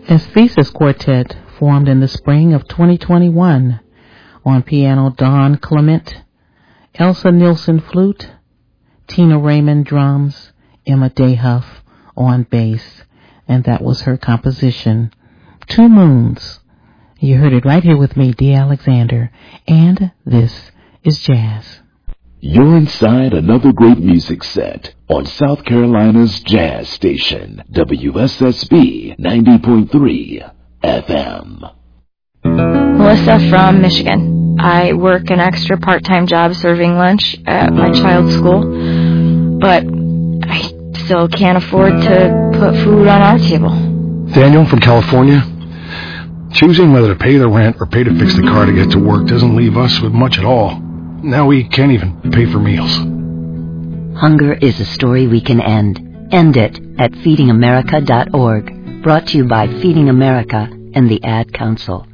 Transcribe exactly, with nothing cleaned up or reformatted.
Aesthesis Quartet formed in the spring of twenty twenty-one. On piano, Don Clement, Elsa Nilsson flute, Tina Raymond drums, Emma Dayhuff on bass, and that was her composition, Two Moons. You heard it right here with me, Dee Alexander, and this is Jazz. You're inside another great music set on South Carolina's Jazz Station, W S S B ninety point three F M. Melissa from Michigan. I work an extra part-time job serving lunch at my child's school, but I still can't afford to put food on our table. Daniel from California. Choosing whether to pay the rent or pay to fix the car to get to work doesn't leave us with much at all. Now we can't even pay for meals. Hunger is a story we can end. End it at feeding america dot org. Brought to you by Feeding America and the Ad Council.